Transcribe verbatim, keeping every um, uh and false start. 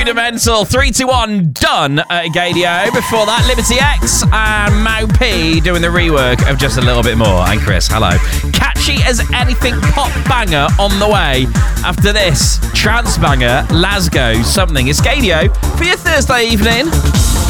Rudimental, three two one, done at Gadio. Before that, Liberty X and Mau P doing the rework of Just a Little Bit More. And Chris, hello. Catchy as anything pop banger on the way. After this, trance banger, Lasgo, something. It's Gadio for your Thursday evening.